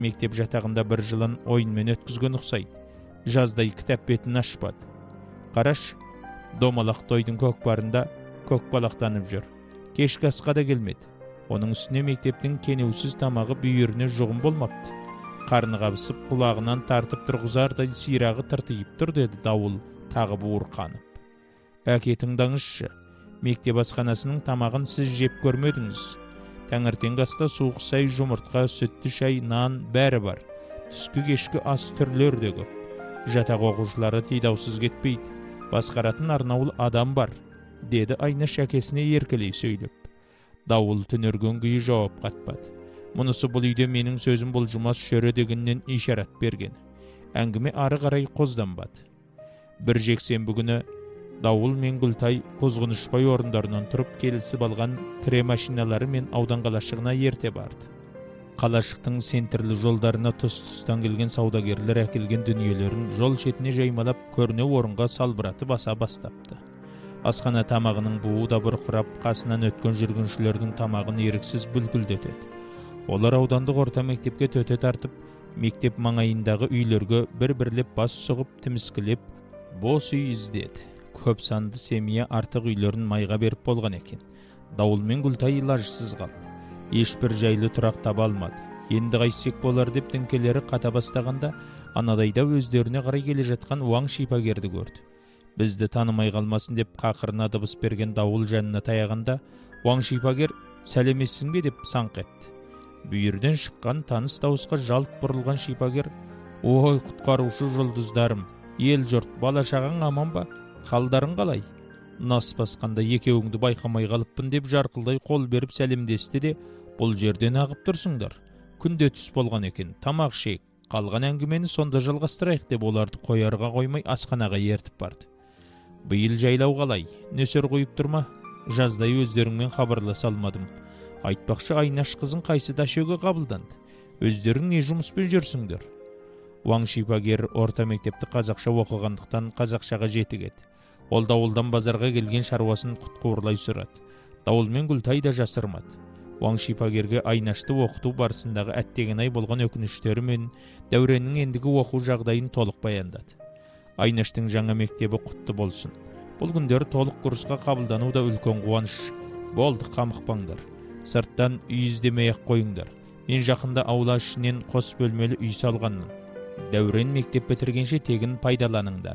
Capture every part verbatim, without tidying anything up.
Мектеп жатағында бір жылын ойынмен өткізген ұқсайды. Жаздай кітап бетін ашпады. Қараш, домалақ тойдың көкпарында көкбалақтанып жүр. Кешкі асқа да келмеді. Оның үстіне мектептің кенеусіз тамағы бүйіріне жұғым болмапты. Қарны қабысып, құлағынан тартып тұрғызардай сирағы тыртиып тұр, деді Дауыл тағы буырқанып. Әке, тыңдаңызшы, мектеп асханасының тамағын сіз жеп көрмедіңіз. Таңертеңгі аста суық сай, жұмыртқа, сүтті шай, нан бәрі бар. Түскі кешкі ас түрлері де көп. Жатақ оқушылары тидаусыз кетпейді. Басқаратын арнаулы адам бар, деді Айнаш әкесіне еркелей сөйлеп. Дауыл түнерген күйі жауап қатпады. Мұнысы бұл үйде менің сөзім бұлжымас шөре дегеннен ишарат берген. Әңгіме ары қарай қозданбады. Бір жексенбі күні Дауыл мен Гүлтай қозғынышпай орындарынан тұрып келісіп алған кіре машиналары мен аудан қалашығына ерте барды. Қалашықтың сентрлі жолдарына тұс-тұстан келген саудагерлер әкелген дүниелерін жол шетіне жаймалап көріне орынға салбыратып баса бастапты. Асхана тамағының буы да бұрқырап, қасынан өткен жүргіншілердің тамағын еріксіз бүлкілдетеді. Олар аудандық орта мектепке төте тартып, мектеп маңайындағы үйлерге бір-бірлеп бас соғып, тіміскілеп, бос үй іздеді. Көп санды семья артық үйлерін майға беріп болған екен. Дауыл мен Гүлтай илажсыз қалды. Ешбір жайлы тұрақ таба алмады. Енді қайсек болар деп діңкелері қата бастағанда, анадайда өздеріне қарай келе жатқан уаң шипагерді көрді. Бізді танымай қалмасын деп қақырына дыбыс берген Дауыл жанына таяғанда, уаң шипагер сәлемессің бе деп саңқ етті. Бүйірден шыққан таныс дауысқа жалт бұрылған шипагер: «Ой, құтқарушы жұлдыздарым, ел жұрт, бала шағаң аман ба? Қалдарың қалай?» Нас басқанда екеуіңді байқамай қалыппын деп жарқылдай қол беріп сәлемдесті де, «Бұл жерден ағып тұрсыңдар. Күнде түс болған екен, тамақ ішейік. Қалған әңгімені сонда жалғастырайық» деп оларды қоярға қоймай асханаға ертіп барды. «Биыл жайлау қалай? Нөсер қойып тұрма? Жаздай өздеріңмен хабарласа алмадым. Айтпақшы, Айнаш қызың қайсы дашөге қабылданды. Өздерің не жұмыспен жүрсіңдер?» Уаң шипагер орта мектепті қазақша оқығандықтан қазақшаға жетік еді. Ол Дауылдан базарға келген шаруасын құтқуырлай сұрады. Дауыл мен Гүлтай да жасырмады. Уаң шипагерге Айнашты оқыту барысындағы әттеген-ай болған өкініштері мен Дәуреннің ендігі оқу жағдайын толық баяндады. Айнаштың жаңа мектебі құтты болсын. Бұл күндері толық курсқа қабылдану да үлкен қуаныш. Болды, қамықпаңдар. Сырттан үй іздемей-ақ қойыңдар. Мен жақында аула ішінен қос бөлмелі үй салғанмын. Дәурен мектеп бітіргенше тегін пайдаланыңдар.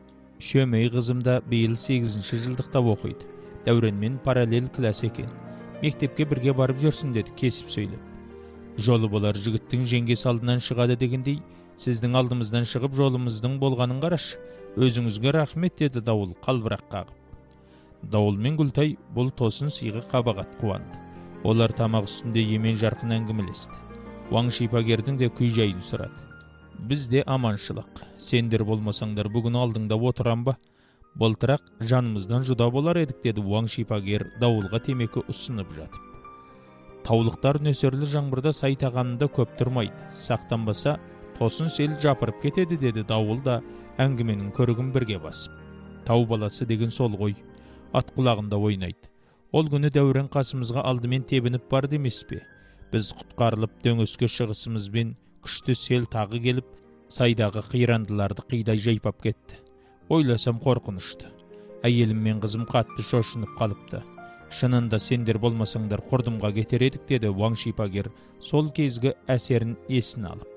Шөмей қызым да биыл сегізінші жылдықта оқиды. Дәуренмен параллель класс екен. Мектепке бірге барып жүрсін, деді кесіп сөйлеп. Жолы болар жігіттің жеңгесі алдынан шығады дегендей, сіздің алдымыздан шығып жолымыздың болғанын қараш. Өзіңізге рахмет, деді Дауыл қалбырақ қағып. Дауыл мен Гүлтай бұл тосын сыйға қабағат қуанды. Олар тамақ үстінде емен жарқын әңгімелесті. Уаң шипагердің де күй жайын сұрады. «Бізде аманшылық. Сендер болмасаңдар бүгін алдыңда отырам ба? Былтырақ жанымыздан жуда болар едік», деді уаң шипагер Дауылға темекі ұсынып жатып. «Таулықтар нөсерлі жаңбырда сайтағанында көп тұрмайды. Сақтанбаса, тосын сел жапырып кетеді», деді Дауыл да әңгіменің көрігін бірге басып. «Тау баласы деген сол ғой. Ат құлағында ойнайды. Ол күні Дәурен қасымызға алдымен тебініп бар демес пе? Біз құтқарылып дөңеске шығысымызбен күшті сел тағы келіп, сайдағы қирандыларды қидай жайпап кетті. Ойласам қорқынышты. Әйелім мен қызым қатты шошынып қалыпты. Шынында сендер болмасаңдар құрдымға кетер едік», деді уаң шипагер сол кезгі әсерін есіне алып.